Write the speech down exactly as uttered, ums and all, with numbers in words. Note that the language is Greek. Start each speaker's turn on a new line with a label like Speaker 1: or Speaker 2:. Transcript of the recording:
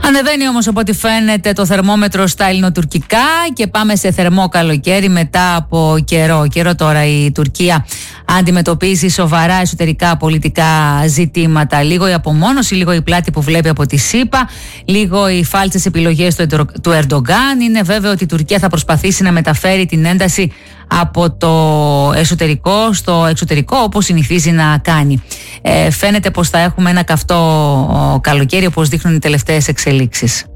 Speaker 1: Ανεβαίνει όμως από ό,τι φαίνεται το θερμόμετρο στα ελληνοτουρκικά και πάμε σε θερμό καλοκαίρι μετά από καιρό. Καιρό τώρα η Τουρκία αντιμετωπίζει σοβαρά εσωτερικά πολιτικά ζητήματα. Λίγο η απομόνωση, λίγο η πλάτη που βλέπει από τη ΣΥΠΑ, λίγο οι φάλτσες επιλογές του Ερντογκάν. Είναι βέβαιο ότι η Τουρκία θα προσπαθήσει να μεταφέρει την ένταση από το εσωτερικό στο εξωτερικό, όπως συνηθίζει να κάνει. Ε, φαίνεται πως θα έχουμε ένα καυτό καλοκαίρι, όπως δείχνουν οι τελευταίες εξελίξεις.